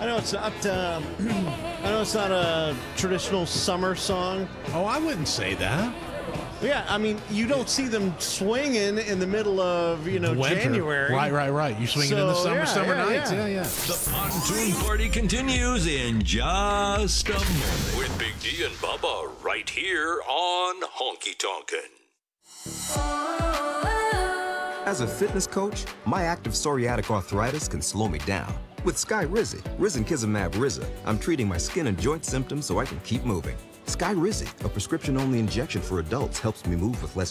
know it's not. I know it's not a traditional summer song. Oh, I wouldn't say that. Yeah, I mean, you don't see them swinging in the middle of Winter. January. Right. You swing it in the summer nights. Yeah. The pontoon party continues in just a moment with Big D and Bubba right here on Honky Tonkin'. As a fitness coach, my active psoriatic arthritis can slow me down. With Skyrizi, risankizumab Riza, I'm treating my skin and joint symptoms so I can keep moving. Skyrizi, a prescription-only injection for adults, helps me move with less